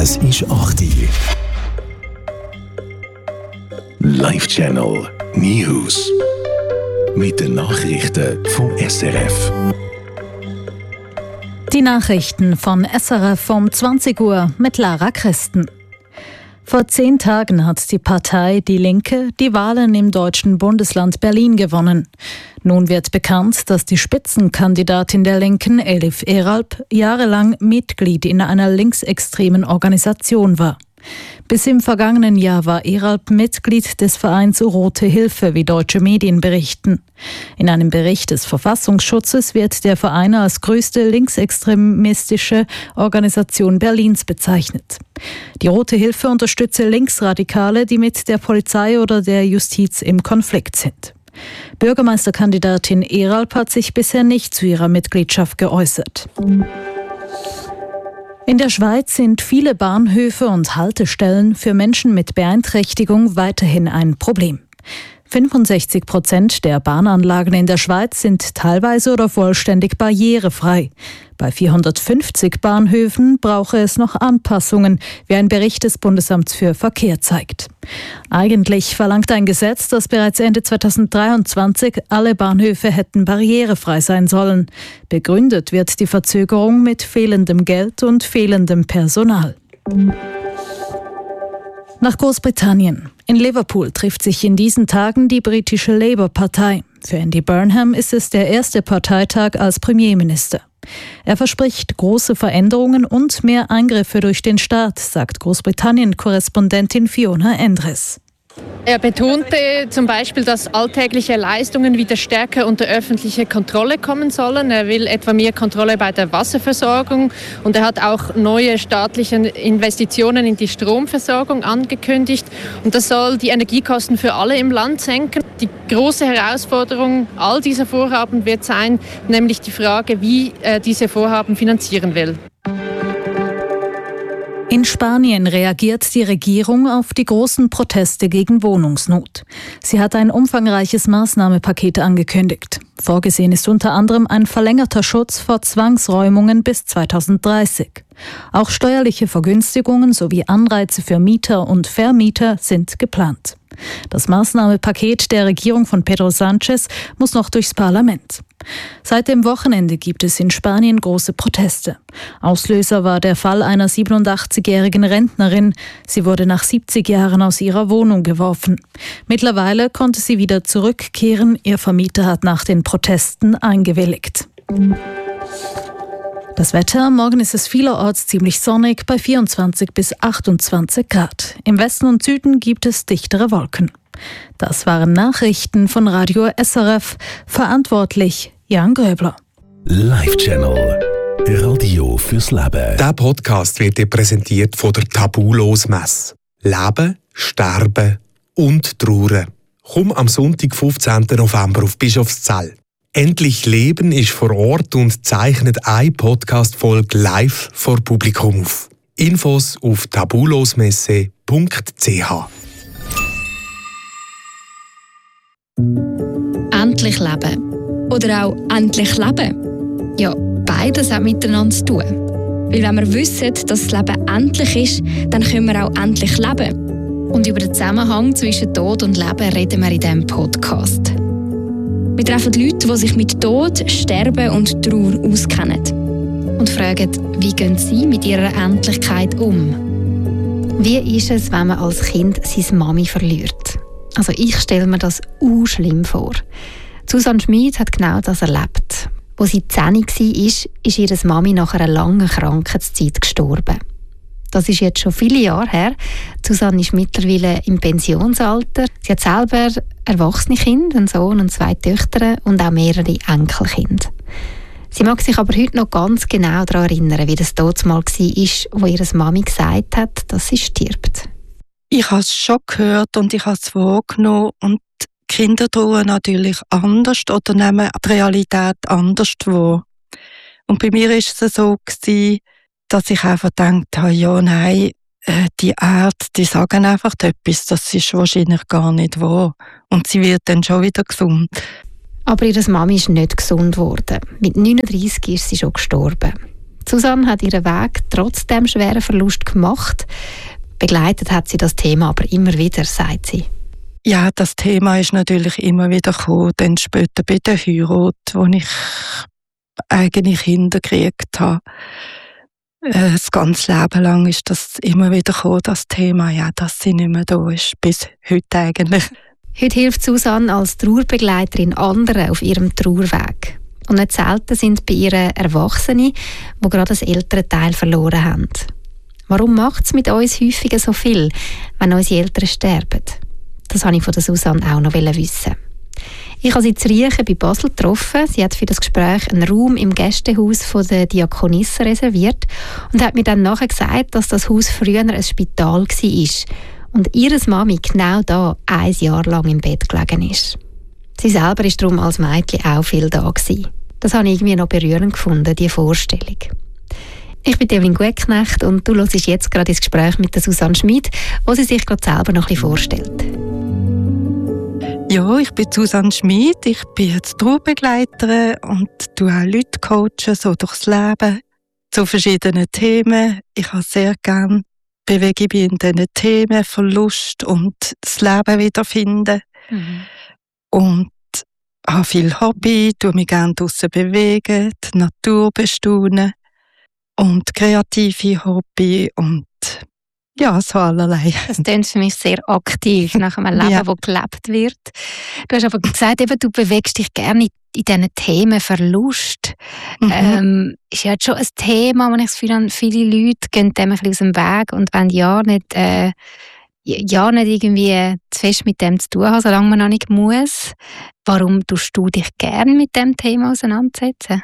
Es ist 8 Uhr. Live-Channel News. Mit den Nachrichten vom SRF. Die Nachrichten von SRF um 20 Uhr mit Lara Christen. Vor 10 Tagen hat die Partei Die Linke die Wahlen im deutschen Bundesland Berlin gewonnen. Nun wird bekannt, dass die Spitzenkandidatin der Linken, Elif Eralp, jahrelang Mitglied in einer linksextremen Organisation war. Bis im vergangenen Jahr war Eralp Mitglied des Vereins Rote Hilfe, wie deutsche Medien berichten. In einem Bericht des Verfassungsschutzes wird der Verein als größte linksextremistische Organisation Berlins bezeichnet. Die Rote Hilfe unterstütze Linksradikale, die mit der Polizei oder der Justiz im Konflikt sind. Bürgermeisterkandidatin Eralp hat sich bisher nicht zu ihrer Mitgliedschaft geäußert. In der Schweiz sind viele Bahnhöfe und Haltestellen für Menschen mit Beeinträchtigung weiterhin ein Problem. 65% der Bahnanlagen in der Schweiz sind teilweise oder vollständig barrierefrei. Bei 450 Bahnhöfen brauche es noch Anpassungen, wie ein Bericht des Bundesamts für Verkehr zeigt. Eigentlich verlangt ein Gesetz, dass bereits Ende 2023 alle Bahnhöfe hätten barrierefrei sein sollen. Begründet wird die Verzögerung mit fehlendem Geld und fehlendem Personal. Nach Großbritannien. In Liverpool trifft sich in diesen Tagen die britische Labour-Partei. Für Andy Burnham ist es der erste Parteitag als Premierminister. Er verspricht große Veränderungen und mehr Eingriffe durch den Staat, sagt Großbritannien-Korrespondentin Fiona Endres. Er betonte zum Beispiel, dass alltägliche Leistungen wieder stärker unter öffentliche Kontrolle kommen sollen. Er will etwa mehr Kontrolle bei der Wasserversorgung und er hat auch neue staatliche Investitionen in die Stromversorgung angekündigt. Und das soll die Energiekosten für alle im Land senken. Die große Herausforderung all dieser Vorhaben wird sein, nämlich die Frage, wie diese Vorhaben finanzieren will. In Spanien reagiert die Regierung auf die großen Proteste gegen Wohnungsnot. Sie hat ein umfangreiches Maßnahmenpaket angekündigt. Vorgesehen ist unter anderem ein verlängerter Schutz vor Zwangsräumungen bis 2030. Auch steuerliche Vergünstigungen sowie Anreize für Mieter und Vermieter sind geplant. Das Maßnahmenpaket der Regierung von Pedro Sánchez muss noch durchs Parlament. Seit dem Wochenende gibt es in Spanien große Proteste. Auslöser war der Fall einer 87-jährigen Rentnerin. Sie wurde nach 70 Jahren aus ihrer Wohnung geworfen. Mittlerweile konnte sie wieder zurückkehren. Ihr Vermieter hat nach den Protesten eingewilligt. Das Wetter, morgen ist es vielerorts ziemlich sonnig bei 24 bis 28 Grad. Im Westen und Süden gibt es dichtere Wolken. Das waren Nachrichten von Radio SRF. Verantwortlich Jan Gröbler. Live-Channel. Radio fürs Leben. Dieser Podcast wird dir präsentiert von der Tabulos-Messe. Leben, Sterben und Trauern. Komm am Sonntag, 15. November auf Bischofszell. Endlich Leben ist vor Ort und zeichnet eine Podcast-Folge live vor Publikum auf. Infos auf tabulosmesse.ch. Endlich leben. Oder auch endlich leben. Ja, beides hat miteinander zu tun. Weil wenn wir wissen, dass das Leben endlich ist, dann können wir auch endlich leben. Und über den Zusammenhang zwischen Tod und Leben reden wir in diesem Podcast. Wir treffen Leute, die sich mit Tod, Sterben und Trauer auskennen. Und fragen, wie gehen sie mit ihrer Endlichkeit um? Wie ist es, wenn man als Kind seine Mami verliert? Also ich stelle mir das schlimm vor. Susanne Schmid hat genau das erlebt. Als sie 10 war, ist ihre Mami nach einer langen Krankheitszeit gestorben. Das ist jetzt schon viele Jahre her. Susanne ist mittlerweile im Pensionsalter. Sie hat selber erwachsene Kinder, einen Sohn und 2 Töchter und auch mehrere Enkelkinder. Sie mag sich aber heute noch ganz genau daran erinnern, wie das damals war, wo ihre Mami gesagt hat, dass sie stirbt. Ich habe es schon gehört und ich habe es wahrgenommen. Und die Kinder trauern natürlich anders oder nehmen die Realität anders wahr. Und bei mir war es so, dass ich einfach gedacht habe, ja, nein, die Ärzte, die sagen einfach etwas, das ist wahrscheinlich gar nicht wahr. Und sie wird dann schon wieder gesund. Aber ihre Mami ist nicht gesund geworden. Mit 39 ist sie schon gestorben. Susanne hat ihren Weg trotz dem schweren Verlust gemacht. Begleitet hat sie das Thema aber immer wieder, sagt sie. Ja, das Thema ist natürlich immer wieder gekommen, dann später bei der Heirat, wo ich eigene Kinder gekriegt habe. Das ganze Leben lang ist das immer wieder gekommen, das Thema, ja, dass sie nicht mehr da ist, bis heute eigentlich. Heute hilft Susanne als Trauerbegleiterin anderen auf ihrem Trauerweg. Und nicht selten sind bei ihr Erwachsene, die gerade das ältere Teil verloren haben. Warum macht es mit uns häufiger so viel, wenn unsere Eltern sterben? Das wollte ich von der Susanne auch noch wissen. Ich habe sie zu Riechen bei Basel getroffen. Sie hat für das Gespräch einen Raum im Gästehaus von der Diakonisse reserviert und hat mir dann nachher gesagt, dass das Haus früher ein Spital war und ihre Mami genau da 1 Jahr lang im Bett gelegen ist. Sie selber war darum als Mädchen auch viel da gewesen. Das habe ich irgendwie noch berührend gefunden, diese Vorstellung. Ich bin Evelyn Gutknecht und du hörst jetzt gerade ins Gespräch mit der Susanne Schmid, wo sie sich gerade selber noch ein bisschen vorstellt. Ja, ich bin Susanne Schmid, ich bin jetzt Trauerbegleiterin und tue auch Leute coachen, so durchs Leben, zu verschiedenen Themen. Ich habe sehr gerne bewege mich in diesen Themen, Verlust und das Leben wiederfinden. Und habe viel Hobby, tue mich gerne draussen bewegen, die Natur bestaunen und kreative Hobby und ja, so allerlei. Das klingt für mich sehr aktiv, nach einem Leben, das gelebt wird. Du hast aber gesagt, eben, du bewegst dich gerne in diesen Themen Verlust. Ist ja jetzt schon ein Thema, wo ich das Gefühl habe, viele Leute gehen dem ein bisschen aus dem Weg und wollen ja nicht irgendwie zu fest mit dem zu tun haben, solange man noch nicht muss. Warum tust du dich gerne mit dem Thema auseinandersetzen?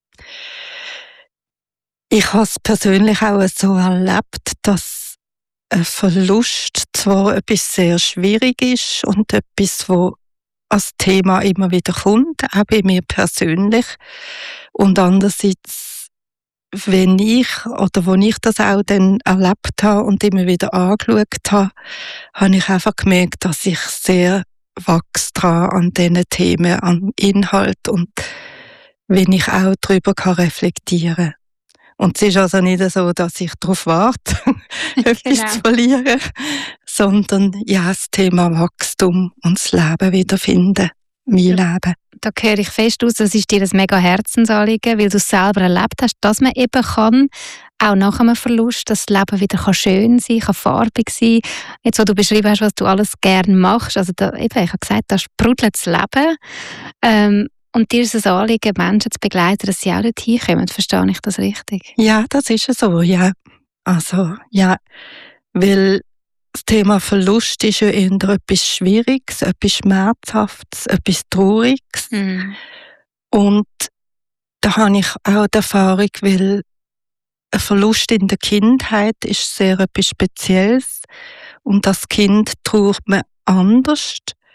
Ich habe es persönlich auch so erlebt, dass ein Verlust zwar etwas sehr schwierig ist und etwas, wo als Thema immer wieder kommt, auch bei mir persönlich. Und andererseits, wo ich das auch dann erlebt habe und immer wieder angeschaut habe, habe ich einfach gemerkt, dass ich sehr wachse dran an diesen Themen, am Inhalt und wenn ich auch darüber reflektieren kann. Und es ist also nicht so, dass ich darauf warte, etwas zu verlieren, sondern ja, das Thema Wachstum und das Leben wiederfinden, mein Leben. Da höre ich fest aus, das ist dir ein mega Herzensanliegen, weil du es selber erlebt hast, dass man eben kann, auch nach einem Verlust, dass das Leben wieder schön sein kann, farbig sein. Jetzt, wo du beschrieben hast, was du alles gerne machst, also da, eben, ich habe gesagt, da sprudelt das Leben. Und dir ist es ein Anliegen, Menschen zu begleiten, dass sie auch dort hinkommen. Verstehe ich das richtig? Ja, das ist so, ja. Also, ja, weil das Thema Verlust ist ja eher etwas Schwieriges, etwas Schmerzhaftes, etwas Trauriges. Und da habe ich auch die Erfahrung, weil ein Verlust in der Kindheit ist sehr etwas Spezielles. Und das Kind trauert man anders.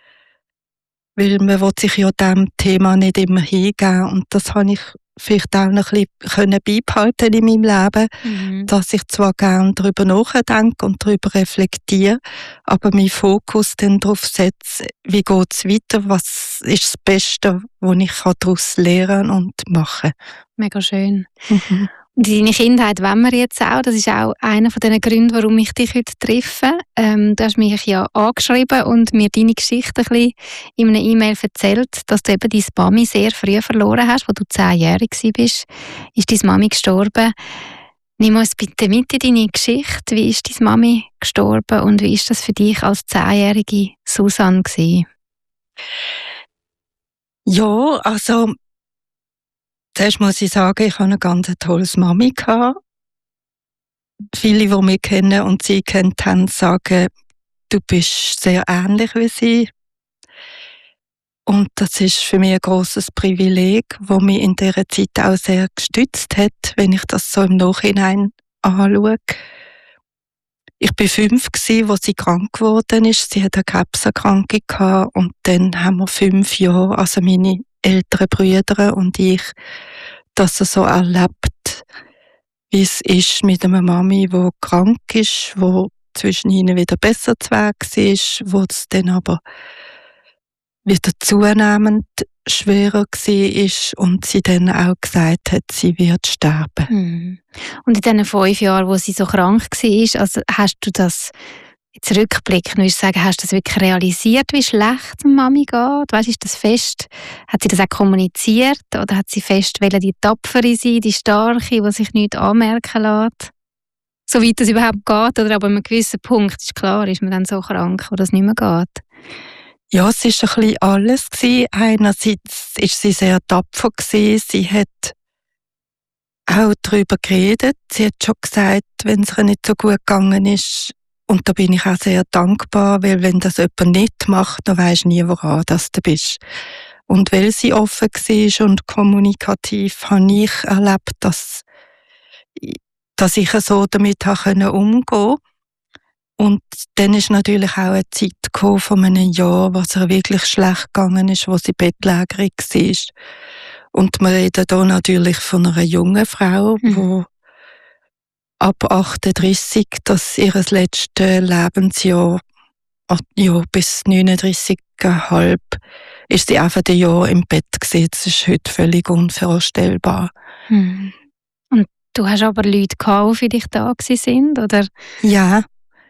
Weil man will sich ja diesem Thema nicht immer hingeben. Und das habe ich vielleicht auch noch ein bisschen beibehalten in meinem Leben, dass ich zwar gerne darüber nachdenke und darüber reflektiere, aber meinen Fokus dann darauf setze, wie geht es weiter, was ist das Beste, was ich daraus lernen und machen kann. Mega schön. Und deine Kindheit wollen wir jetzt auch. Das ist auch einer von den Gründen, warum ich dich heute treffe. Du hast mich ja angeschrieben und mir deine Geschichte ein bisschen in einer E-Mail erzählt, dass du eben deine Mami sehr früh verloren hast, als du 10-jährig warst. Ist deine Mami gestorben? Nimm uns bitte mit in deine Geschichte. Wie ist deine Mami gestorben und wie ist das für dich als 10-jährige Susanne gewesen? Ja, also zuerst muss ich sagen, ich hatte eine ganz tolles Mami gehabt. Viele, die mich kennen und sie kennt haben, sagen, du bist sehr ähnlich wie sie. Und das ist für mich ein grosses Privileg, das mich in dieser Zeit auch sehr gestützt hat, wenn ich das so im Nachhinein anschaue. Ich war 5, als sie krank geworden ist. Sie hatte eine Krebserkrankung gehabt und dann haben wir 5 Jahre, also meine älteren Brüder und ich, das so erlebt, wie es ist mit einer Mami, die krank ist, die zwischen ihnen wieder besser zu Weg war, wo es dann aber wieder zunehmend schwerer war und sie dann auch gesagt hat, sie wird sterben. Und in diesen 5 Jahren, wo sie so krank war, also hast du das jetzt rückblickend, würdest du sagen, hast du das wirklich realisiert, wie schlecht es Mami geht? Weißt, ist das fest? Hat sie das auch kommuniziert oder hat sie fest die Tapfere sein, die Starke, die sich nichts anmerken lässt? Soweit das überhaupt geht, oder aber an einem gewissen Punkt ist klar, ist man dann so krank, wo das nicht mehr geht? Ja, es war ein bisschen alles. Einerseits war sie sehr tapfer. Sie hat auch darüber geredet. Sie hat schon gesagt, wenn es ihr nicht so gut gegangen ist. Und da bin ich auch sehr dankbar, weil wenn das jemand nicht macht, dann weisst du nie, woran du bist. Und weil sie offen war und kommunikativ, habe ich erlebt, dass ich so damit umgehen konnte. Und dann ist natürlich auch eine Zeit gekommen von einem Jahr, wo es ihr wirklich schlecht gegangen ist, wo sie bettlägerig war. Und wir reden hier natürlich von einer jungen Frau, die ab 38, das ihr letztes Lebensjahr, bis 39,5, ist sie einfach ein Jahr im Bett gewesen. Das ist heute völlig unvorstellbar. Und du hast aber Leute gehabt, die für dich da waren, oder? Ja.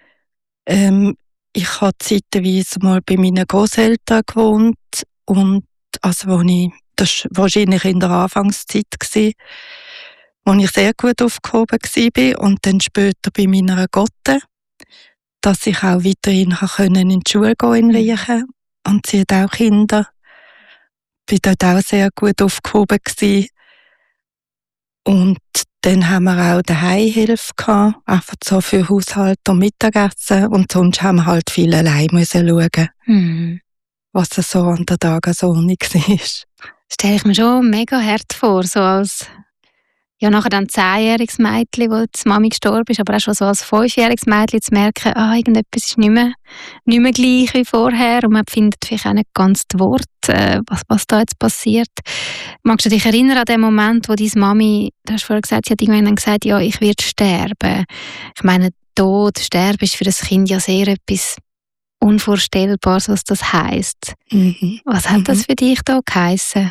Ich habe zeitweise mal bei meinen Großeltern gewohnt und das war wahrscheinlich in der Anfangszeit gewesen, wo ich sehr gut aufgehoben war und dann später bei meiner Gotte, dass ich auch weiterhin in die Schule gehen in Riechen und sie hat auch Kinder. Ich war dort auch sehr gut aufgehoben gewesen. Und dann haben wir auch daheim Hilfe gehabt, einfach so für Haushalt und Mittagessen. Und sonst haben wir halt viel allein müssen schauen, was so an der Tagesordnung war. Stelle ich mir schon mega hart vor, so als nachher ein 10-jähriges Mädchen, wo die Mami gestorben ist, aber auch schon so als 5-jähriges Mädchen zu merken, irgendetwas ist nicht mehr gleich wie vorher und man findet vielleicht auch nicht ganz das Wort, was da jetzt passiert. Magst du dich erinnern an den Moment, wo deine Mami, du hast vorher gesagt, sie hat irgendwann gesagt, ja, ich werde sterben. Ich meine, Tod, Sterben ist für das Kind ja sehr etwas Unvorstellbares, was das heisst. Was hat das für dich da geheissen?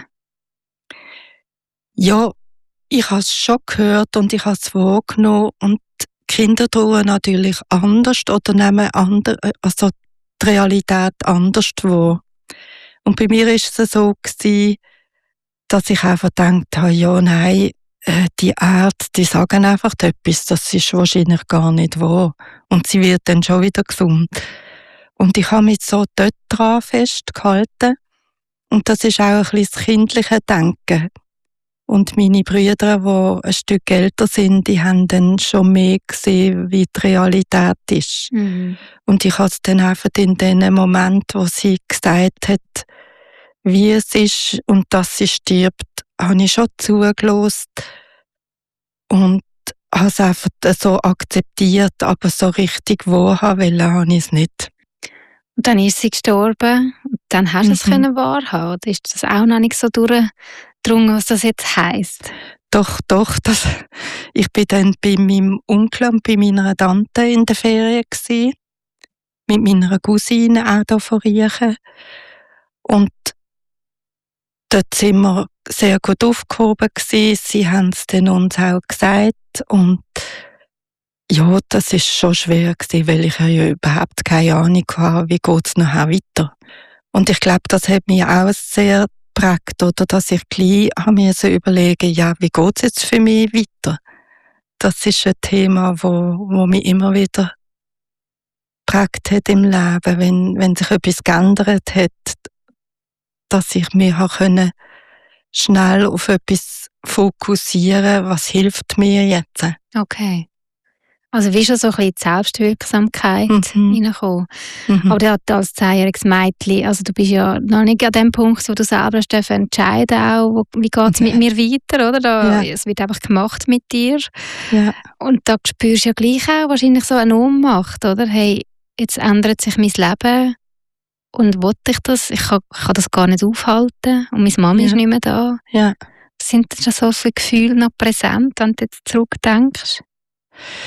Ja, ich habe es schon gehört und ich habe es wahrgenommen und die Kinder trauern natürlich anders oder nehmen die Realität anders wahr. Und bei mir war es so gewesen, dass ich einfach gedacht habe, ja, nein, die Ärzte, die sagen einfach etwas, das ist wahrscheinlich gar nicht wahr. Und sie wird dann schon wieder gesund. Und ich habe mich so dort dran festgehalten. Und das ist auch ein bisschen das kindliche Denken. Und meine Brüder, die ein Stück älter sind, die haben dann schon mehr gesehen, wie die Realität ist. Und ich habe es dann einfach in dem Moment, wo sie gesagt hat, wie es ist und dass sie stirbt, habe ich schon zugelassen und habe es einfach so akzeptiert, aber so richtig wahrhaben wollen, habe ich es nicht. Und dann ist sie gestorben und dann hast du es wahrhaben. Oder ist das auch noch nicht so durchgedrungen, was das jetzt heisst? Doch. Ich bin dann bei meinem Onkel und bei meiner Tante in der Ferien gewesen, mit meiner Cousine auch hier von Riechen. Und dort sind wir sehr gut aufgehoben gewesen. Sie haben es dann uns auch gesagt. Und ja, das ist schon schwer gewesen, weil ich ja überhaupt keine Ahnung hatte, wie geht es nachher weiter. Und ich glaube, das hat mich auch sehr geprägt, oder dass ich gleich mir so überlegen, ja, wie geht es jetzt für mich weiter? Das ist ein Thema, wo mich immer wieder geprägt hat im Leben, wenn sich etwas geändert hat, dass ich mich schnell auf etwas fokussieren, was hilft mir jetzt. Okay. Also wie schon so ein bisschen die Selbstwirksamkeit reingekommen. Aber du als 10-jähriges Mädchen, also du bist ja noch nicht an dem Punkt, wo du selber entscheiden auch, wie geht es mit mir weiter, oder? Es wird einfach gemacht mit dir. Ja. Und da spürst du ja gleich auch wahrscheinlich so eine Ohnmacht, oder? Hey, jetzt ändert sich mein Leben und will ich das? Ich kann das gar nicht aufhalten und meine Mami ist nicht mehr da. Ja. Sind da so viele Gefühle noch präsent, wenn du jetzt zurückdenkst?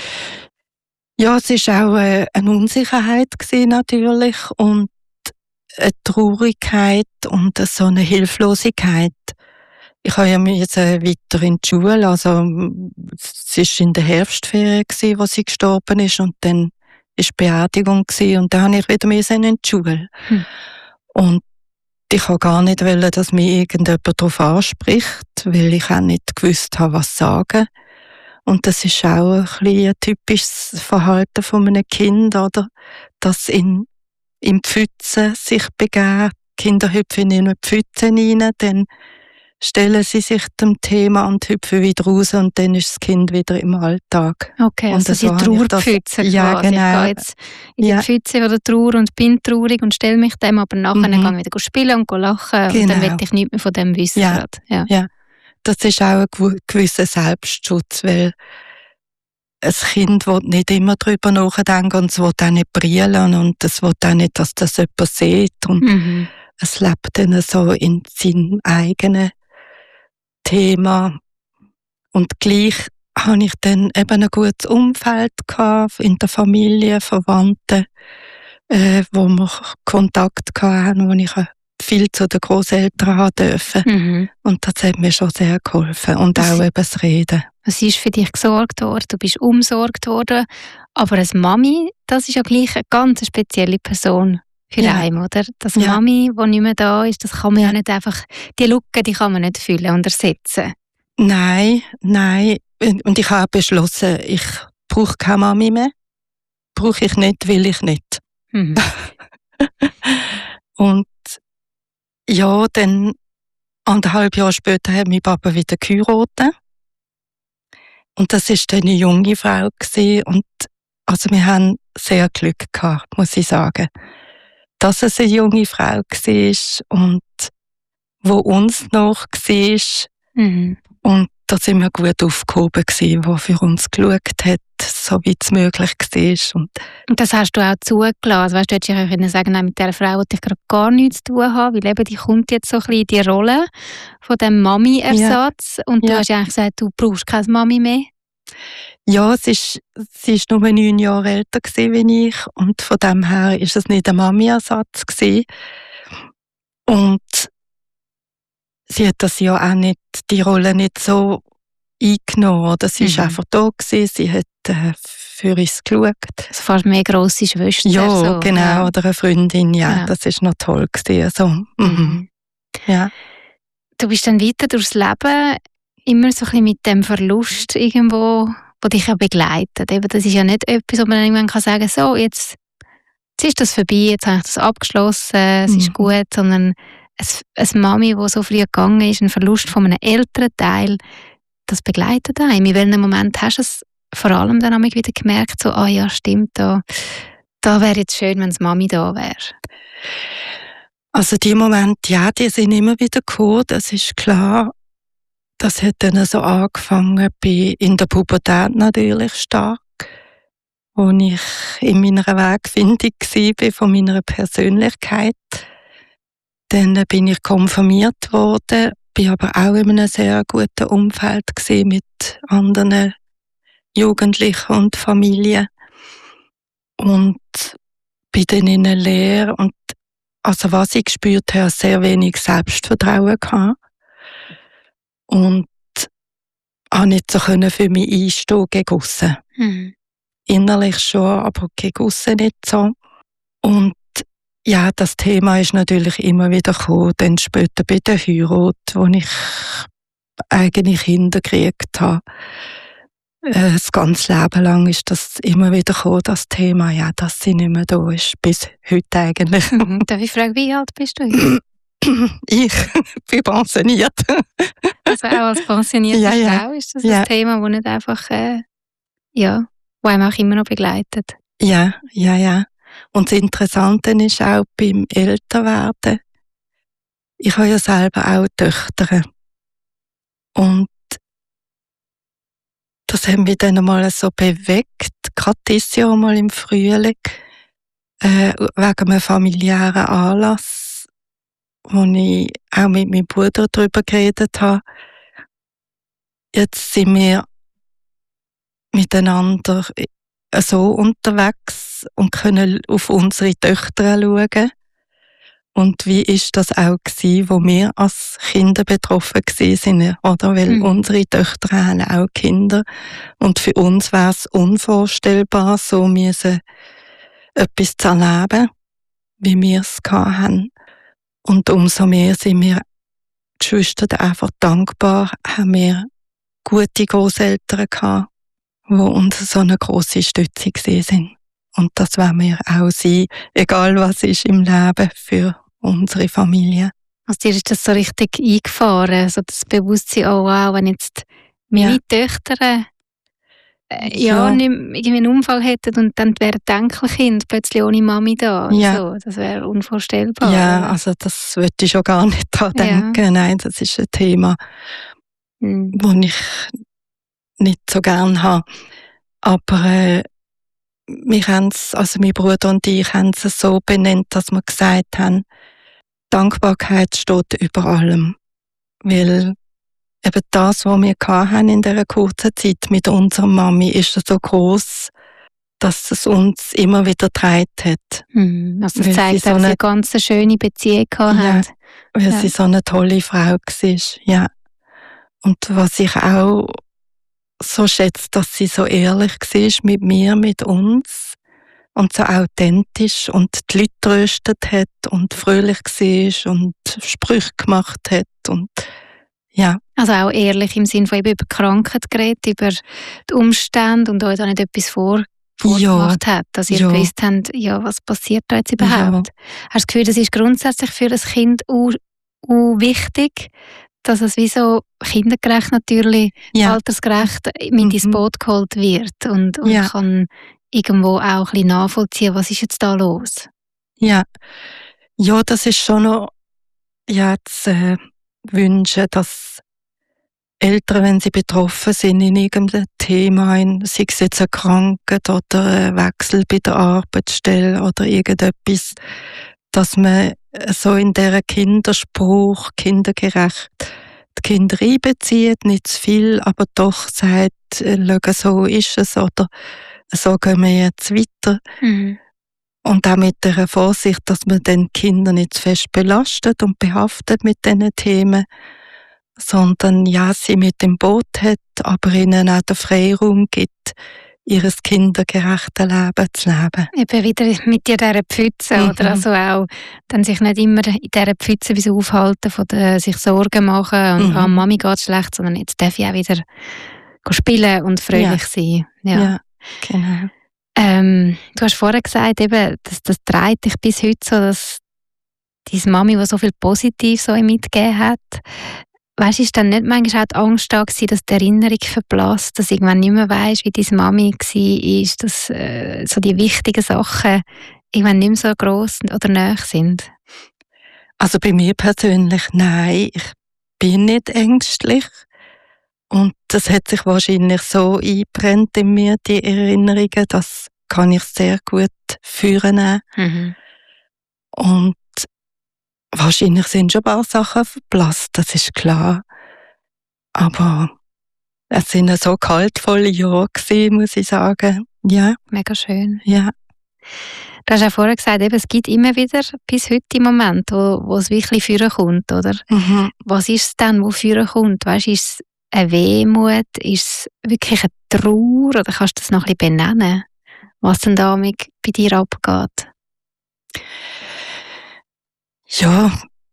Ja, es war auch eine Unsicherheit gewesen, natürlich. Und eine Traurigkeit und so eine Hilflosigkeit. Ich habe ja jetzt weiter in die Schule, also es war in der Herbstferien, wo sie gestorben ist, und dann war die Beerdigung und dann habe ich wieder in die Schule. Und ich wollte gar nicht, dass mich irgendjemand darauf anspricht, weil ich auch nicht gewusst habe, was sagen. Und das ist auch ein bisschen ein typisches Verhalten von einem Kind, oder? Dass im Pfützen sich begehrt. Kinder hüpfen in eine Pfütze rein, dann stellen sie sich dem Thema und hüpfen wieder raus und dann ist das Kind wieder im Alltag. Okay, also und die Trauerpfütze quasi. Ja, genau. Ich gehe jetzt in die Pfütze oder Trauer und bin traurig und stelle mich dem, aber nachher gehe ich wieder spielen und lachen und dann will ich nichts mehr von dem wissen. Ja. Das ist auch ein gewisser Selbstschutz, weil ein Kind will nicht immer darüber nachdenken und es will auch nicht brillen und es will auch nicht, dass das jemand sieht und es lebt dann so in seinem eigenen Thema. Und gleich habe ich dann eben ein gutes Umfeld gehabt, in der Familie, Verwandten, wo wir Kontakt hatten, wo ich viel zu den Grosseltern haben dürfen. Und das hat mir schon sehr geholfen. Und auch eben das Reden. Es ist für dich gesorgt worden, du bist umsorgt worden. Aber als Mami, das ist ja gleich eine ganz spezielle Person für einen, oder? Das Mami, die nicht mehr da ist, das kann man ja nicht einfach, die Lücke, die kann man nicht füllen und ersetzen. Nein. Und ich habe beschlossen, ich brauche keine Mami mehr. Brauche ich nicht, will ich nicht. Und ja, dann 1,5 Jahre später hat mein Papa wieder geheiratet. Und das war dann eine junge Frau gewesen. Und also wir haben sehr Glück gehabt, muss ich sagen. Dass es eine junge Frau war und wo uns noch war. Und da sind wir gut aufgehoben gewesen, wo für uns geschaut hat, so wie es möglich war. Und das hast du auch zugelassen. Weißt, du hättest ja können sagen, nein, mit dieser Frau wollte ich gerade gar nichts zu tun haben, weil eben die kommt jetzt so ein bisschen in die Rolle von dem Mami-Ersatz. Und du hast eigentlich gesagt, du brauchst keine Mami mehr. Ja, sie ist nur 9 Jahre älter wie ich und von dem her war es nicht ein Mami-Ersatz gewesen. Und sie hat das ja auch nicht, die Rolle nicht so eingenommen, oder? Sie ist einfach da gewesen, sie hat für uns geschaut. Also fast mehr grosse Schwester. Ja, so. genau, oder eine Freundin, das ist noch toll gewesen. Also, ja. Du bist dann weiter durchs Leben immer so ein bisschen mit dem Verlust irgendwo, der dich ja begleitet. Eben, das ist ja nicht etwas, wo man irgendwann kann sagen, so, jetzt ist das vorbei, jetzt habe ich das abgeschlossen, es ist gut, sondern eine Mami, die so früh gegangen ist, ein Verlust von einem älteren Teil, das begleitet einen. In welchem Moment hast du es vor allem dann wieder gemerkt, so, ja, stimmt, da wäre jetzt schön, wenn es Mami da wäre? Also die Momente, die sind immer wieder gekommen, das ist klar. Das hat dann so angefangen in der Pubertät natürlich stark, wo ich in meiner Wegfindung war von meiner Persönlichkeit. Dann bin ich konfirmiert worden, bin aber auch in einem sehr guten Umfeld mit anderen Jugendlichen und Familien. Und bin dann in einer Lehre und also was ich gespürt habe, sehr wenig Selbstvertrauen gehabt. Und auch nicht so für mich einstehen gegen aussen. Innerlich schon, aber gegen aussen nicht so. Und ja, das Thema ist natürlich immer wieder gekommen, dann später bei der Heirat, wo ich eigene Kinder gekriegt habe. Das ganze Leben lang ist das immer wieder gekommen, das Thema, dass sie nicht mehr da ist, bis heute eigentlich. Darf ich fragen, wie alt bist du? Ich bin pensioniert. Also auch als pensionierte Frau ist das ein Thema, das nicht einfach, wo einem auch immer noch begleitet. Ja. Und das Interessante ist auch beim Älterwerden, ich habe ja selber auch Töchter. Und das hat mich dann einmal so bewegt, gerade dieses Jahr mal im Frühling, wegen einem familiären Anlass, wo ich auch mit meinem Bruder darüber geredet habe. Jetzt sind wir miteinander so unterwegs und können auf unsere Töchter schauen. Und wie ist das auch gewesen, wo wir als Kinder betroffen waren, oder? Weil unsere Töchter haben auch Kinder. Und für uns wäre es unvorstellbar, so müssen etwas zu erleben, wie wir es hatten. Und umso mehr sind wir Geschwister einfach dankbar, haben wir gute Grosseltern gehabt, die uns so eine grosse Stütze sind. Und das wollen wir auch sein, egal was ist im Leben für unsere Familie. Also dir ist das so richtig eingefahren, so das Bewusstsein, oh wow, wenn jetzt meine Töchter nicht irgendwie einen Unfall hätten und dann wäre das Enkelkind plötzlich ohne Mami da. Ja. So, das wäre unvorstellbar. Ja, also das würde ich schon gar nicht daran denken. Nein, das ist ein Thema, das ich nicht so gern habe. Aber wir haben es, also mein Bruder und ich haben es so benannt, dass wir gesagt haben, Dankbarkeit steht über allem. Weil eben das, was wir hatten in dieser kurzen Zeit mit unserer Mami, ist so gross, dass es uns immer wieder getragen hat. Also das zeigt, dass sie eine ganz schöne Beziehung hatten. Weil sie so eine tolle Frau war. Ja. Und was ich auch so schätze, dass sie so ehrlich war mit mir, mit uns und so authentisch und die Leute tröstet hat und fröhlich war und Sprüche gemacht hat und ja. Also auch ehrlich im Sinne von eben über die Krankheit geredet, über die Umstände und euch da nicht etwas vorgemacht hat, dass ihr gewusst habt, was passiert da jetzt überhaupt. Hast du das Gefühl, das ist grundsätzlich für ein Kind wichtig, dass es wie so kindergerecht natürlich, altersgerecht mit ins Boot geholt wird und kann irgendwo auch ein bisschen nachvollziehen, was ist jetzt da los? Ja, das ist schon noch zu wünschen, dass Eltern, wenn sie betroffen sind in irgendeinem Thema, sei es jetzt eine Krankheit oder ein Wechsel bei der Arbeitsstelle oder irgendetwas, dass man so in dieser Kinderspruch, kindergerecht, die Kinder einbezieht, nicht zu viel, aber doch sagt, so ist es oder so gehen wir jetzt weiter. Und auch mit der Vorsicht, dass man den Kinder nicht zu fest belastet und behaftet mit diesen Themen, sondern sie mit dem Boot hat, aber ihnen auch den Freiraum gibt, ihr kindergerechtes Leben zu leben. Eben wieder mit dieser Pfütze, oder? Also auch dann sich nicht immer in dieser Pfütze wie so aufhalten, von sich Sorgen machen und Mami geht schlecht, sondern jetzt darf ich auch wieder spielen und fröhlich sein. Ja, genau. Du hast vorher gesagt, eben, das treibt dich bis heute so, dass deine Mami, die so viel Positives so mitgegeben hat, weißt du, ist dann nicht manchmal auch die Angst da gewesen, dass die Erinnerung verblasst, dass du irgendwann nicht mehr weisst, wie deine Mami war, dass so die wichtigen Sachen irgendwann nicht mehr so gross oder nahe sind? Also bei mir persönlich, nein, ich bin nicht ängstlich. Und das hat sich wahrscheinlich so eingebrennt in mir, die Erinnerungen, das kann ich sehr gut führen. Und wahrscheinlich sind schon ein paar Sachen verblasst, das ist klar. Aber es sind so kaltvolle Jahre gewesen, muss ich sagen. Ja. Mega schön. Ja. Du hast ja vorher gesagt, eben, es gibt immer wieder bis heute im Moment, wo es wirklich führen kommt, oder? Was ist es denn, wo führen kommt? Weißt, ist es eine Wehmut? Ist es wirklich eine Trauer? Oder kannst du das noch ein bisschen benennen, was denn da bei dir abgeht? Ja,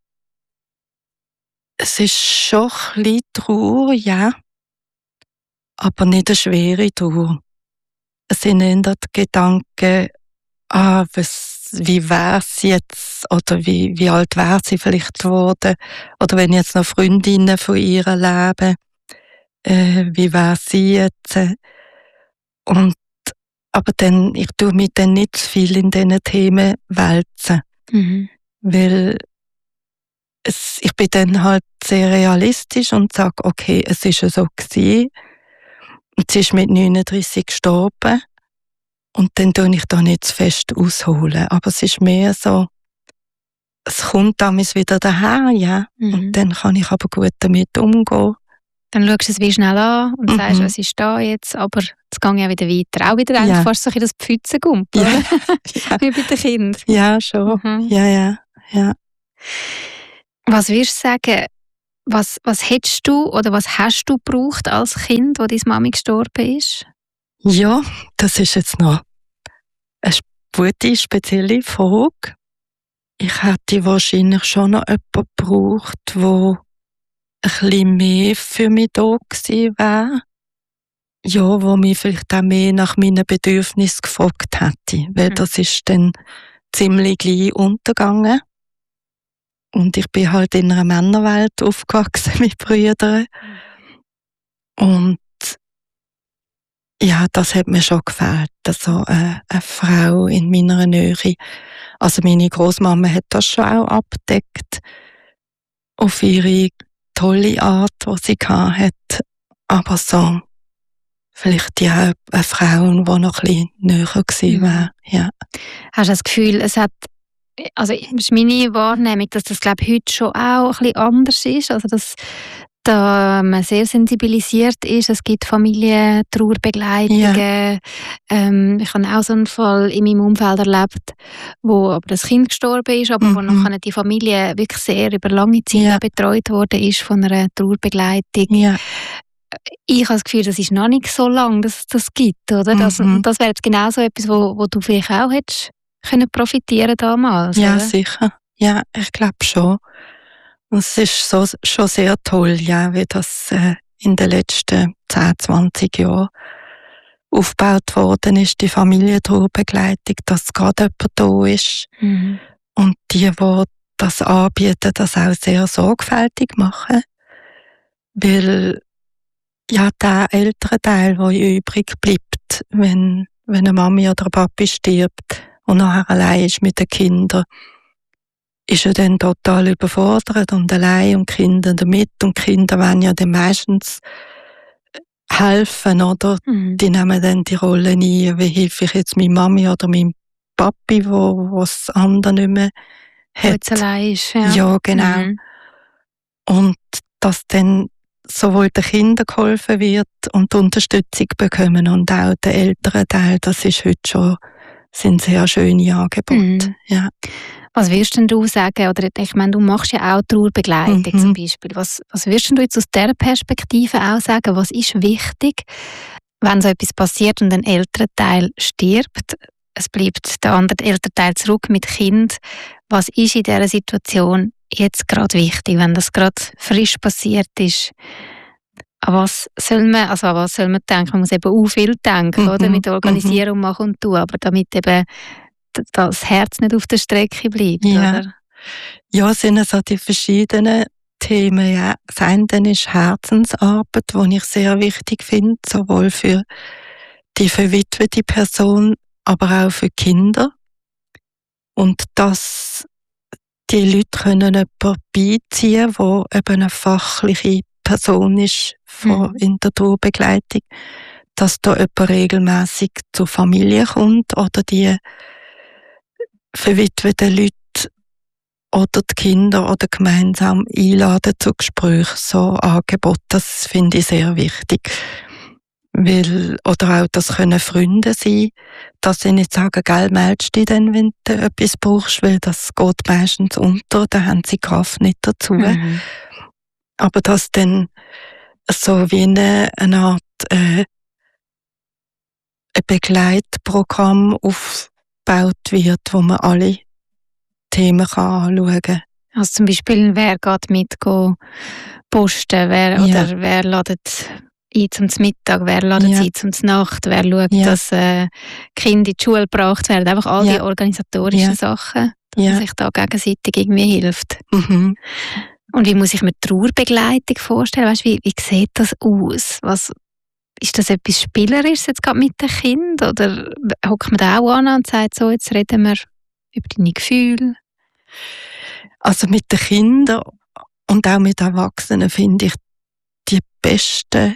es ist schon ein bisschen Trauer, ja, aber nicht eine schwere Trauer. Es sind eher die Gedanken, wie wäre es jetzt, oder wie alt wäre sie vielleicht geworden, oder wenn jetzt noch Freundinnen von ihr leben, wie wäre sie jetzt? Aber dann, ich tue mich dann nicht zu viel in diesen Themen wälzen. Weil ich bin dann halt sehr realistisch und sage, okay, es ist ja so gewesen. Und sie ist mit 39 gestorben. Und dann tue ich da nicht zu fest ausholen. Aber es ist mehr so, es kommt damals wieder daher, ja. Und dann kann ich aber gut damit umgehen. Dann schaust du es wie schnell an und sagst, was ist da jetzt, aber es geht ja wieder weiter. Auch wieder eigentlich fast so ein das Pfützengump, oder? Wie bei den Kindern. Ja, schon. Ja. Was würdest du sagen, was hättest du oder was hast du gebraucht als Kind, wo deine Mami gestorben ist? Ja, das ist jetzt noch eine gute, spezielle Frage. Ich hätte wahrscheinlich schon noch jemanden gebraucht, der ein bisschen mehr für mich da gewesen wäre. Ja, wo mich vielleicht auch mehr nach meinen Bedürfnissen gefragt hätte. Weil das ist dann ziemlich gleich untergegangen. Und ich bin halt in einer Männerwelt aufgewachsen mit Brüdern. Und ja, das hat mir schon gefällt. Also eine Frau in meiner Nähe. Also meine Großmama hat das schon auch abgedeckt. Auf ihre tolle Art, die sie hatte. Aber so, vielleicht ja eine Frau, die noch ein bisschen näher gewesen wäre. Ja. Hast du das Gefühl, es hat, also das ist meine Wahrnehmung, dass das, glaube ich, heute schon auch ein bisschen anders ist. Also dass da man sehr sensibilisiert ist. Es gibt Familientrauerbegleitungen. Ja. Ich habe auch so einen Fall in meinem Umfeld erlebt, wo aber das Kind gestorben ist, aber wo nachher die Familie wirklich sehr über lange Zeit betreut worden ist von einer Trauerbegleitung. Ja. Ich habe das Gefühl, das ist noch nicht so lange, dass es das gibt, oder? Das wäre jetzt genau so etwas, wo du vielleicht auch hättest können profitieren damals. Ja, oder? Sicher. Ja, ich glaube schon. Und es ist schon sehr toll, ja, wie das in den letzten 10, 20 Jahren aufgebaut worden ist, die Familientrauerbegleitung, dass gerade jemand da ist. Und die das anbieten, das auch sehr sorgfältig machen. Weil ja, der ältere Teil, der übrig bleibt, wenn eine Mami oder ein Papi stirbt und nachher allein ist mit den Kindern, ist er dann total überfordert und allein und die Kinder damit. Und die Kinder wollen ja dann meistens helfen, oder? Die nehmen dann die Rolle ein, wie helfe ich jetzt meiner Mami oder meinem Papi, wo das andere nicht mehr hat. Wo jetzt allein ist, ja. Ja, genau. Und dass dann sowohl den Kindern geholfen wird und die Unterstützung bekommen und auch den älteren Teil, das ist heute schon, sind sehr schöne Angebote. Ja. Was würdest denn du sagen, oder ich meine, du machst ja auch Trauerbegleitung zum Beispiel. Was würdest du jetzt aus dieser Perspektive auch sagen? Was ist wichtig, wenn so etwas passiert und ein älterer Teil stirbt? Es bleibt der andere ältere Teil zurück mit Kind. Was ist in dieser Situation jetzt gerade wichtig, wenn das gerade frisch passiert ist? An was soll man denken? Man muss eben auch viel denken, oder? Mit Organisierung machen und tun, aber damit eben das Herz nicht auf der Strecke bleibt, oder? Ja, es sind also die verschiedenen Themen. Ja. Das eine ist Herzensarbeit, die ich sehr wichtig finde, sowohl für die verwitwete Person, aber auch für Kinder. Und dass die Leute können jemanden beiziehen, der eben eine fachliche Person ist in der Trauerbegleitung, dass da jemand regelmässig zur Familie kommt oder die verwitweten Leute oder die Kinder oder gemeinsam einladen zu Gesprächen. So Angebot, das finde ich sehr wichtig. Weil, oder auch, das können Freunde sein, dass sie nicht sagen, gell, meldest dich dann, wenn du etwas brauchst, weil das geht meistens unter, da haben sie Kraft nicht dazu. Aber dass dann so wie eine Art ein Begleitprogramm aufgebaut wird, wo man alle Themen anschauen kann. Also zum Beispiel, wer geht mit posten, wer ladet ein zum Mittag, wer ladet ein zum Nacht, wer schaut, dass Kinder in die Schule gebracht werden. Einfach all die organisatorischen Sachen, dass man sich da gegenseitig irgendwie hilft. Und wie muss ich mir Trauerbegleitung vorstellen? Weißt, wie sieht das aus? Ist das etwas Spielerisches jetzt gerade mit den Kindern? Oder hockt man da auch an und sagt, so, jetzt reden wir über deine Gefühle? Also mit den Kindern und auch mit Erwachsenen finde ich die besten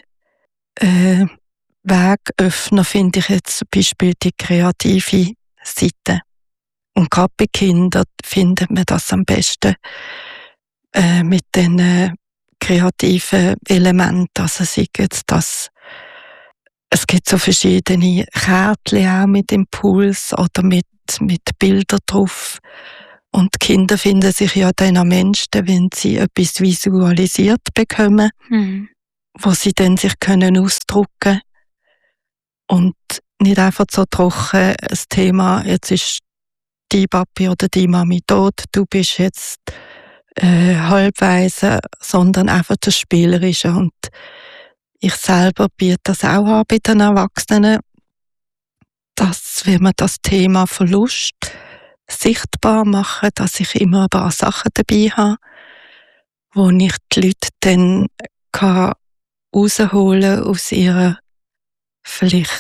Wegöffner, finde ich jetzt zum Beispiel die kreative Seite. Und gerade bei Kindern findet man das am besten mit den kreativen Elementen. Also sei jetzt das, es gibt so verschiedene Kärtchen auch mit Impuls oder mit Bildern drauf. Und die Kinder finden sich ja dann am menschsten, wenn sie etwas visualisiert bekommen, wo sie dann sich können ausdrücken und nicht einfach so trocken das Thema, jetzt ist die Papi oder die Mami tot, du bist jetzt halbweise, sondern einfach das Spielerische. Und ich selber biete das auch an bei den Erwachsenen, dass, wenn man das Thema Verlust sichtbar machen, dass ich immer ein paar Sachen dabei habe, wo ich die Leute dann rausholen aus ihrer vielleicht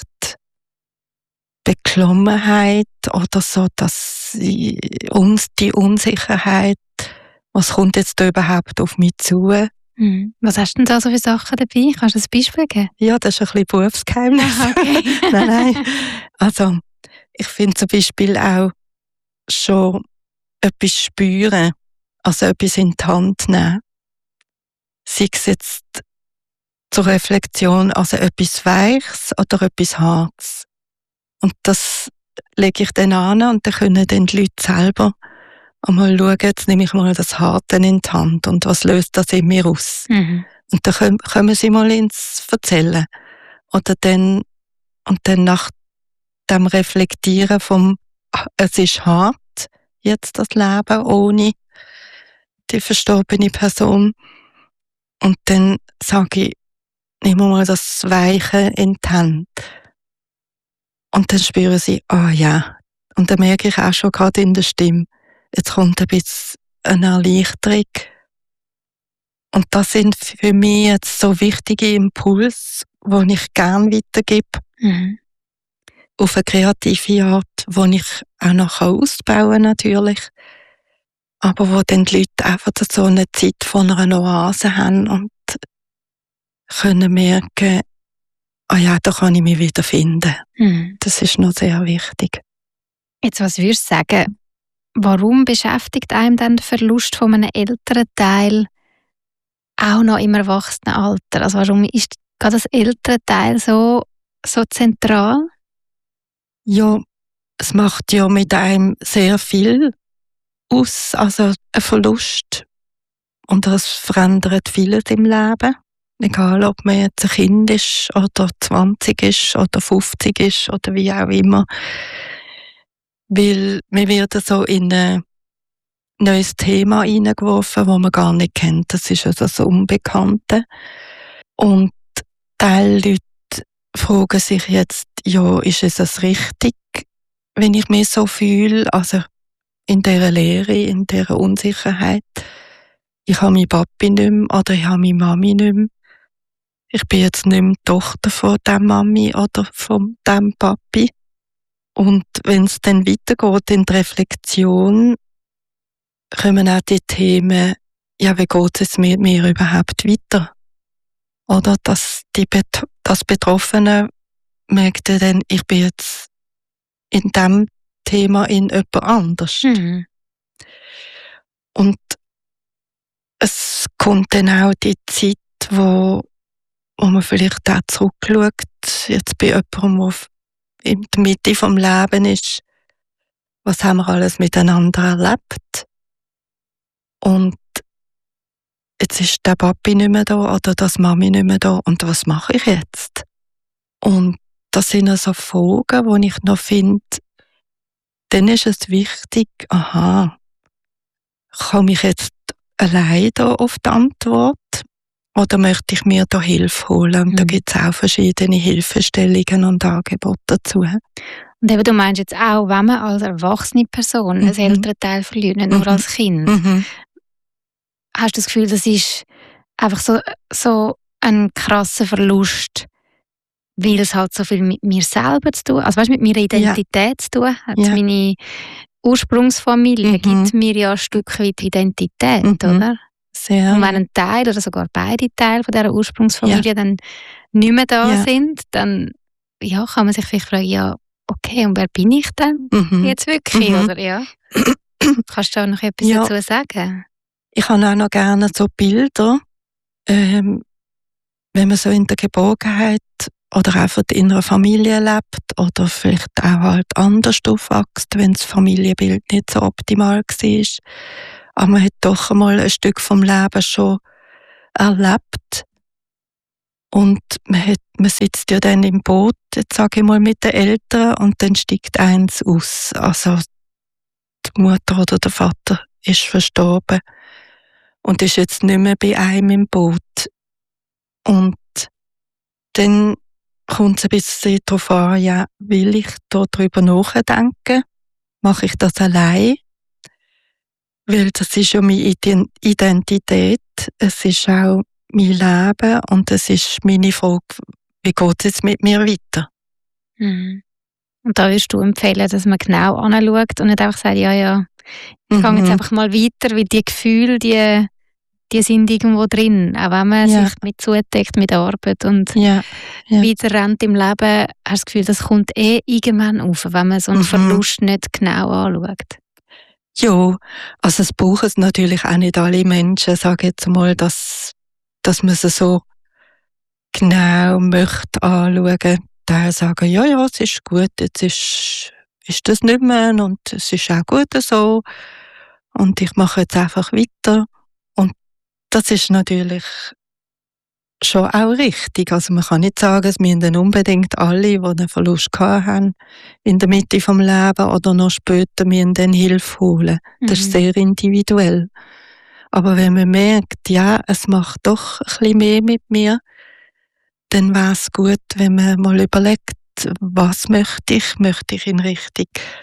Beklommenheit oder so, dass sie uns die Unsicherheit, was kommt jetzt da überhaupt auf mich zu? Was hast du denn da so für Sachen dabei? Kannst du ein Beispiel geben? Ja, das ist ein bisschen Berufsgeheimnis. Okay. Nein. Also, ich finde zum Beispiel auch schon etwas spüren, also etwas in die Hand nehmen. Sei es jetzt zur Reflexion, also etwas Weiches oder etwas Hartes. Und das lege ich dann an und dann können dann die Leute selber einmal schauen, jetzt nehme ich mal das Harte in die Hand und was löst das in mir aus. Und dann kommen sie mal ins Erzählen. Oder dann, und dann nach dem Reflektieren vom, es ist hart, jetzt das Leben ohne die verstorbene Person. Und dann sage ich, nehmen wir mal das Weiche in die Hand. Und dann spüren sie, ja. Und dann merke ich auch schon gerade in der Stimme, jetzt kommt ein bisschen eine Erleichterung. Und das sind für mich jetzt so wichtige Impulse, die ich gerne weitergebe. Auf eine kreative Art, die ich auch noch ausbauen kann, natürlich. Aber wo dann die Leute einfach so eine Zeit von einer Oase haben und können merken, ja, da kann ich mich wieder finden. Das ist noch sehr wichtig. Jetzt, was würdest du sagen, warum beschäftigt einem dann der Verlust von einem älteren Teil auch noch im Erwachsenenalter? Also warum ist gerade das ältere Teil so zentral? Ja, es macht ja mit einem sehr viel aus, also ein Verlust. Und das verändert vieles im Leben. Egal, ob man jetzt ein Kind ist, oder 20 ist, oder 50 ist, oder wie auch immer. Weil wir werden so in ein neues Thema hineingeworfen, das man gar nicht kennt. Das ist also das Unbekannte. Und Leute fragen sich jetzt, ja, ist es das richtig, wenn ich mich so fühle, also in dieser Leere, in dieser Unsicherheit. Ich habe meine Papi nicht mehr, oder ich habe meine Mami nicht mehr. Ich bin jetzt nicht mehr die Tochter von dieser Mami oder von diesem Papi. Und wenn es dann weitergeht in die Reflexion, kommen auch die Themen, ja, wie geht es mit mir überhaupt weiter? Oder dass das Betroffene merkt dann, ich bin jetzt in diesem Thema in jemand anders. Und es kommt dann auch die Zeit, wo man vielleicht auch zurückschaut, jetzt bei jemandem, der in der Mitte vom Leben ist, was haben wir alles miteinander erlebt? Und jetzt ist der Papi nicht mehr da oder das Mami nicht mehr da und was mache ich jetzt? Und das sind also Fragen, die ich noch finde, dann ist es wichtig, komme ich jetzt allein da auf die Antwort oder möchte ich mir da Hilfe holen? Und da gibt es auch verschiedene Hilfestellungen und Angebote dazu. Und eben, du meinst jetzt auch, wenn man als erwachsene Person einen älteren Teil verliert, nicht nur als Kind, hast du das Gefühl, das ist einfach so ein krasser Verlust, weil es halt so viel mit mir selber zu tun, also weißt, mit meiner Identität zu tun hat. Meine Ursprungsfamilie gibt mir ja ein Stück weit Identität, oder? Sehr. Und wenn ein Teil oder sogar beide Teile von dieser Ursprungsfamilie dann nicht mehr da sind, dann kann man sich vielleicht fragen, okay, und wer bin ich denn jetzt wirklich, oder? Ja. Kannst du auch noch etwas dazu sagen? Ich habe auch noch gerne so Bilder, wenn man so in der Geborgenheit oder einfach in einer Familie lebt oder vielleicht auch halt anders aufwächst, wenn das Familienbild nicht so optimal war. Aber man hat doch einmal ein Stück vom Leben schon erlebt. Und man sitzt ja dann im Boot, jetzt sage ich mal, mit den Eltern und dann steigt eins aus. Also die Mutter oder der Vater ist verstorben und ist jetzt nicht mehr bei einem im Boot. Und dann kommt es ein bisschen darauf an, ja, will ich darüber nachdenken? Mache ich das allein? Weil das ist ja meine Identität, es ist auch mein Leben und es ist meine Frage, wie geht es jetzt mit mir weiter? Mhm. Und da würdest du empfehlen, dass man genau anschaut und nicht einfach sagt, ja, ich gehe jetzt einfach mal weiter, weil die Gefühle, die sind irgendwo drin. Auch wenn man sich mit zudeckt mit Arbeit und weiter rennt im Leben, hast du das Gefühl, das kommt irgendwann auf, wenn man so einen Verlust nicht genau anschaut. Ja, also es brauchen es natürlich auch nicht alle Menschen, sage ich jetzt mal, dass man es so genau möchte anschauen. Teile sagen, ja, es ist gut, jetzt ist das nicht mehr und es ist auch gut so und ich mache jetzt einfach weiter. Und das ist natürlich schon auch richtig. Also man kann nicht sagen, es müssen dann unbedingt alle, die einen Verlust haben, in der Mitte vom Leben oder noch später müssen dann Hilfe holen. Das ist sehr individuell. Aber wenn man merkt, ja, es macht doch ein bisschen mehr mit mir, dann wäre es gut, wenn man mal überlegt, was möchte ich? Möchte ich in Richtung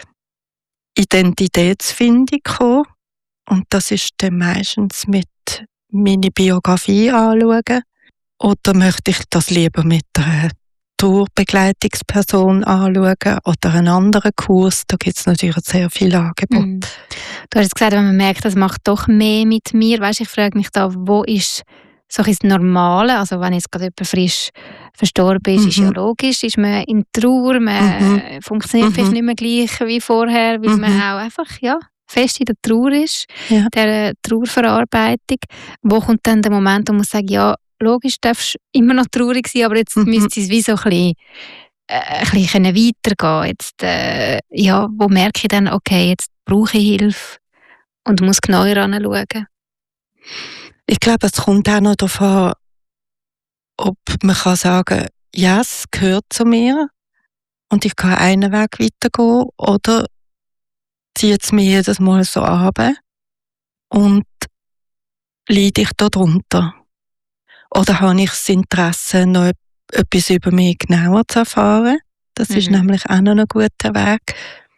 Identitätsfindung kommen? Und das ist dann meistens mit meiner Biografie anschauen. Oder möchte ich das lieber mit einer Tourbegleitungsperson anschauen oder einen anderen Kurs? Da gibt es natürlich sehr viele Angebote. Du hast gesagt, wenn man merkt, das macht doch mehr mit mir. Weißt, ich frage mich da, wo ist so das Normale? Also wenn jetzt gerade jemand frisch verstorben ist, ist ja logisch, ist man in Trauer, man funktioniert vielleicht nicht mehr gleich wie vorher, weil man auch einfach fest in der Trauer ist, der Trauerverarbeitung. Wo kommt dann der Moment, wo man sagt, ja, logisch darfst du immer noch traurig sein, aber jetzt müsste es wie so ein bisschen weitergehen. Jetzt, wo merke ich dann, okay, jetzt brauche ich Hilfe und muss genauer anschauen? Ich glaube, es kommt auch noch darauf an, ob man kann sagen, ja, es gehört zu mir und ich kann einen Weg weitergehen oder zieht es mir jedes Mal so runter und leide ich da drunter? Oder habe ich das Interesse, noch etwas über mich genauer zu erfahren? Das ist nämlich auch noch ein guter Weg,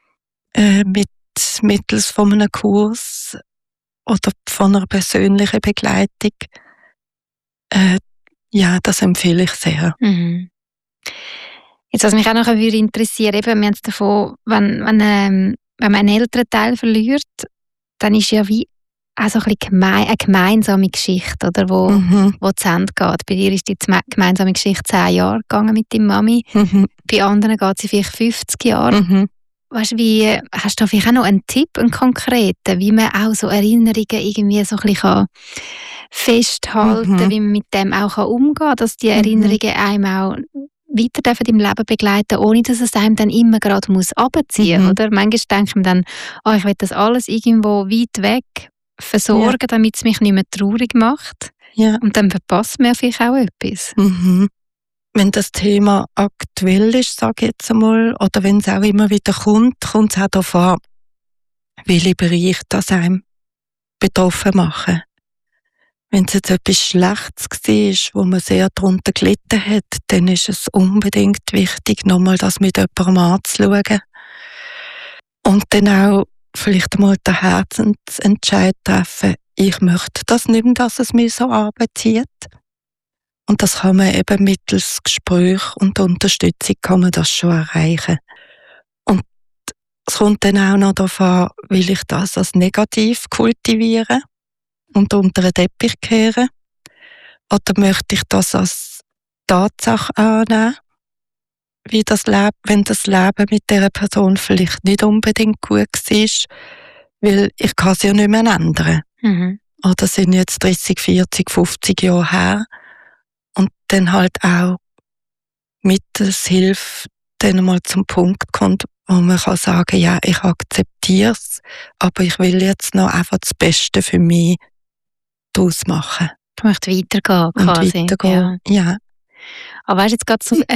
mittels von einem Kurs oder von einer persönlichen Begleitung. Das empfehle ich sehr. Jetzt, was mich auch noch interessieren würde, wir haben es davon, wenn man einen älteren Teil verliert, dann ist ja wie auch so ein bisschen eine gemeinsame Geschichte, oder, wo zu Ende geht. Bei dir ist die gemeinsame Geschichte 10 Jahre gegangen mit deiner Mami. Bei anderen geht sie vielleicht 50 Jahre. Weißt du, hast du vielleicht auch noch einen Tipp, einen konkreten, wie man auch so Erinnerungen irgendwie so ein bisschen festhalten kann, wie man mit dem auch umgehen kann, dass die Erinnerungen einem auch weiter im Leben begleiten, ohne dass es einem dann immer gerade runterziehen muss, oder? Manchmal denkt man dann, ich will das alles irgendwo weit weg versorgen, damit es mich nicht mehr traurig macht. Ja. Und dann verpasst man vielleicht auch etwas. Wenn das Thema aktuell ist, sage ich jetzt einmal, oder wenn es auch immer wieder kommt es auch darauf an, welche Bereiche das einem betroffen machen. Wenn es jetzt etwas Schlechtes war, wo man sehr darunter gelitten hat, dann ist es unbedingt wichtig, nochmal das mit jemandem anzuschauen. Und dann auch vielleicht mal den Herzensentscheid treffen, ich möchte das nicht mehr, dass es mir so arbeitszieht. Und das kann man eben mittels Gespräch und Unterstützung kann man das schon erreichen. Und es kommt dann auch noch darauf an, will ich das als negativ kultivieren und unter den Teppich kehren? Oder möchte ich das als Tatsache annehmen? Wie das Leben, wenn das Leben mit dieser Person vielleicht nicht unbedingt gut war, weil ich kann es ja nicht mehr ändern. Oder das sind jetzt 30, 40, 50 Jahre her. Und dann halt auch mit der Hilfe dann mal zum Punkt kommt, wo man kann sagen, ja, ich akzeptiere es, aber ich will jetzt noch einfach das Beste für mich daraus machen. Du möchtest weitergehen, quasi. Und weitergehen, ja. Aber weißt du, jetzt gerade so